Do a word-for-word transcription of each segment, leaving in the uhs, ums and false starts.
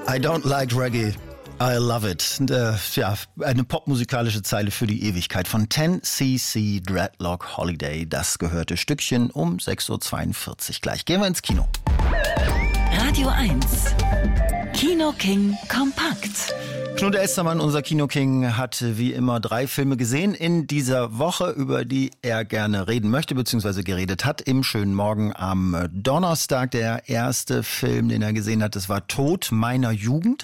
I don't like reggae. I love it. Und, äh, ja, eine popmusikalische Zeile für die Ewigkeit von ten C C Dreadlock Holiday. Das gehörte Stückchen um sechs Uhr zweiundvierzig. Gleich gehen wir ins Kino. Radio eins. Kino King kompakt. Knut Elstermann, unser Kino-King, hat wie immer drei Filme gesehen in dieser Woche, über die er gerne reden möchte, beziehungsweise geredet hat. Im schönen Morgen am Donnerstag. Der erste Film, den er gesehen hat, das war Tod meiner Jugend.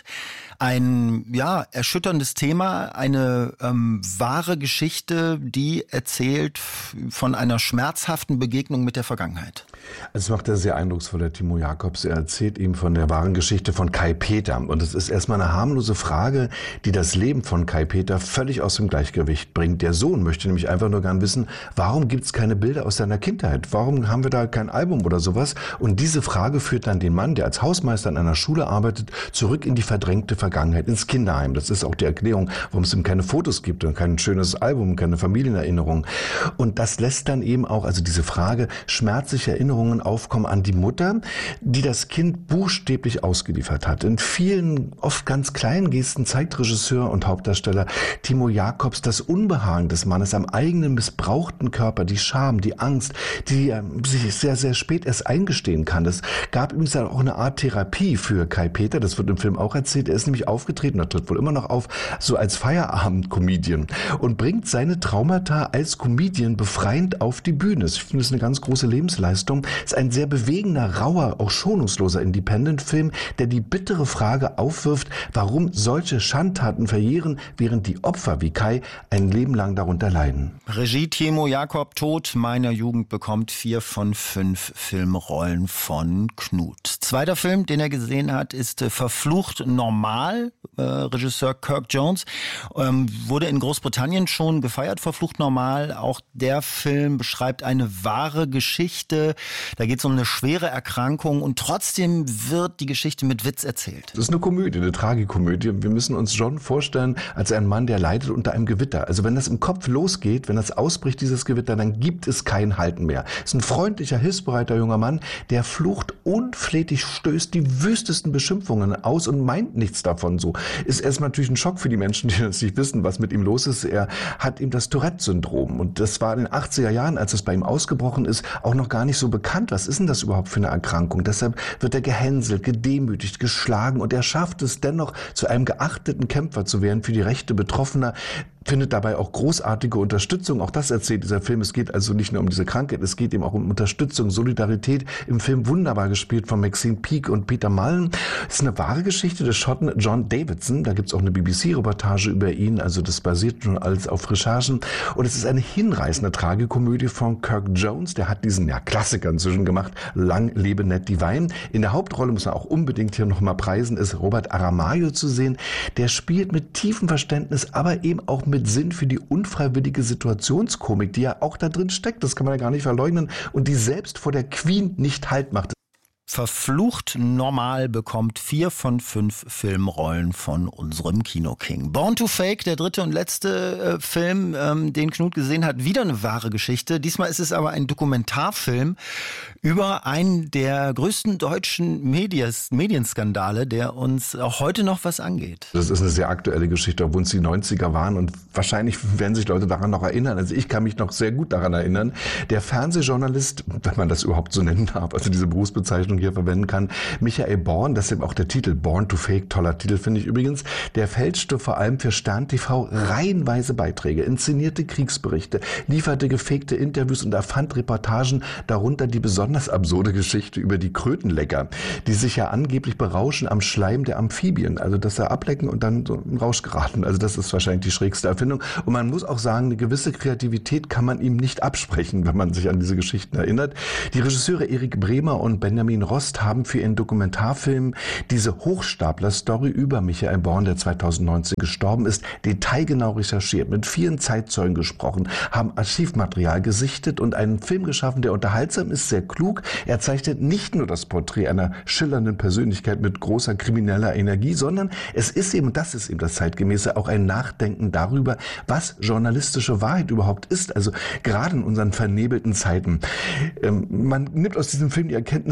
Ein, ja, erschütterndes Thema, eine ähm, wahre Geschichte, die erzählt von einer schmerzhaften Begegnung mit der Vergangenheit. Es macht er sehr eindrucksvoll, der Timo Jacobs. Er erzählt ihm von der wahren Geschichte von Kai Peter. Und es ist erstmal eine harmlose Frage, die das Leben von Kai Peter völlig aus dem Gleichgewicht bringt. Der Sohn möchte nämlich einfach nur gern wissen, warum gibt es keine Bilder aus seiner Kindheit? Warum haben wir da kein Album oder sowas? Und diese Frage führt dann den Mann, der als Hausmeister an einer Schule arbeitet, zurück in die verdrängte Vergangenheit, ins Kinderheim. Das ist auch die Erklärung, warum es ihm keine Fotos gibt und kein schönes Album, keine Familienerinnerung. Und das lässt dann eben auch, also diese Frage, schmerzliche Erinnerungen aufkommen an die Mutter, die das Kind buchstäblich ausgeliefert hat. In vielen, oft ganz kleinen Gesten zeigt Regisseur und Hauptdarsteller Timo Jacobs das Unbehagen des Mannes am eigenen missbrauchten Körper, die Scham, die Angst, die er sich sehr, sehr spät erst eingestehen kann. Das gab übrigens auch eine Art Therapie für Kai Peter, das wird im Film auch erzählt. Er ist nämlich aufgetreten, er tritt wohl immer noch auf, so als Feierabend-Comedian und bringt seine Traumata als Comedian befreiend auf die Bühne. Ich finde, das ist eine ganz große Lebensleistung. Es ist ein sehr bewegender, rauer, auch schonungsloser Independent-Film, der die bittere Frage aufwirft, warum solche Schandtaten verjähren, während die Opfer wie Kai ein Leben lang darunter leiden. Regie Timo Jakob, Tod meiner Jugend bekommt vier von fünf Filmrollen von Knut. Zweiter Film, den er gesehen hat, ist äh, Verflucht normal. Äh, Regisseur Kirk Jones ähm, wurde in Großbritannien schon gefeiert. Verflucht normal. Auch der Film beschreibt eine wahre Geschichte. Da geht es um eine schwere Erkrankung und trotzdem wird die Geschichte mit Witz erzählt. Das ist eine Komödie, eine Tragikomödie. Wir müssen uns John vorstellen als ein Mann, der leidet unter einem Gewitter. Also wenn das im Kopf losgeht, wenn das ausbricht, dieses Gewitter, dann gibt es kein Halten mehr. Es ist ein freundlicher, hilfsbereiter junger Mann, der flucht unflätig, stößt die wüstesten Beschimpfungen aus und meint nichts davon so. Ist erstmal natürlich ein Schock für die Menschen, die das nicht wissen, was mit ihm los ist. Er hat ihm das Tourette-Syndrom und das war in den achtziger Jahren, als es bei ihm ausgebrochen ist, auch noch gar nicht so bekannt. Was ist denn das überhaupt für eine Erkrankung? Deshalb wird er gehänselt, gedemütigt, geschlagen und er schafft es dennoch, zu einem geachteten Kämpfer zu werden für die Rechte Betroffener. Findet dabei auch großartige Unterstützung. Auch das erzählt dieser Film. Es geht also nicht nur um diese Krankheit, es geht eben auch um Unterstützung, Solidarität. Im Film wunderbar gespielt von Maxine Peake und Peter Mullen. Es ist eine wahre Geschichte des Schotten John Davidson. Da gibt es auch eine B B C-Reportage über ihn. Also das basiert schon alles auf Recherchen. Und es ist eine hinreißende Tragikomödie von Kirk Jones. Der hat diesen ja, Klassiker inzwischen gemacht. Lang lebe Ned Divine. In der Hauptrolle muss man auch unbedingt hier nochmal preisen, ist Robert Aramayo zu sehen. Der spielt mit tiefem Verständnis, aber eben auch mit mit Sinn für die unfreiwillige Situationskomik, die ja auch da drin steckt, das kann man ja gar nicht verleugnen, und die selbst vor der Queen nicht Halt macht. Verflucht normal bekommt vier von fünf Filmrollen von unserem Kino-King. Born to Fake, der dritte und letzte äh, Film, ähm, den Knut gesehen hat, wieder eine wahre Geschichte. Diesmal ist es aber ein Dokumentarfilm über einen der größten deutschen Medias, Medienskandale, der uns auch heute noch was angeht. Das ist eine sehr aktuelle Geschichte, obwohl es die neunziger waren und wahrscheinlich werden sich Leute daran noch erinnern. Also ich kann mich noch sehr gut daran erinnern. Der Fernsehjournalist, wenn man das überhaupt so nennen darf, also diese Berufsbezeichnung hier verwenden kann, Michael Born, deshalb auch der Titel Born to Fake, toller Titel finde ich übrigens, der fälschte vor allem für Stern T V reihenweise Beiträge, inszenierte Kriegsberichte, lieferte gefakte Interviews und erfand Reportagen, darunter die besonders absurde Geschichte über die Krötenlecker, die sich ja angeblich berauschen am Schleim der Amphibien, also dass sie ablecken und dann so in Rausch geraten. Also das ist wahrscheinlich die schrägste Erfindung und man muss auch sagen, eine gewisse Kreativität kann man ihm nicht absprechen, wenn man sich an diese Geschichten erinnert. Die Regisseure Erik Bremer und Benjamin Rost haben für ihren Dokumentarfilm diese Hochstapler-Story über Michael Born, der zweitausendneunzehn gestorben ist, detailgenau recherchiert, mit vielen Zeitzeugen gesprochen, haben Archivmaterial gesichtet und einen Film geschaffen, der unterhaltsam ist, sehr klug. Er zeichnet nicht nur das Porträt einer schillernden Persönlichkeit mit großer krimineller Energie, sondern es ist eben, das ist eben das Zeitgemäße, auch ein Nachdenken darüber, was journalistische Wahrheit überhaupt ist. Also gerade in unseren vernebelten Zeiten. Ähm, man nimmt aus diesem Film die Erkenntnis eben noch mal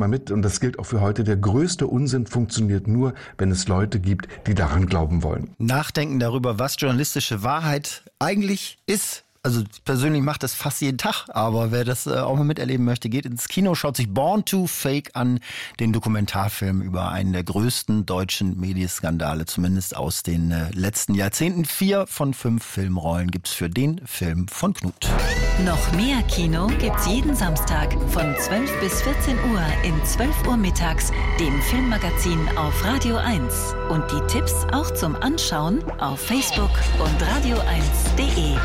mal mit, und das gilt auch für heute, der größte Unsinn funktioniert nur, wenn es Leute gibt, die daran glauben wollen. Nachdenken darüber, was journalistische Wahrheit eigentlich ist. Also persönlich macht das fast jeden Tag, aber wer das äh, auch mal miterleben möchte, geht ins Kino, schaut sich Born to Fake an, den Dokumentarfilm über einen der größten deutschen Medienskandale, zumindest aus den äh, letzten Jahrzehnten. Vier von fünf Filmrollen gibt's für den Film von Knut. Noch mehr Kino gibt's jeden Samstag von zwölf bis vierzehn Uhr in zwölf Uhr mittags, dem Filmmagazin auf Radio eins. Und die Tipps auch zum Anschauen auf Facebook und radio eins punkt de.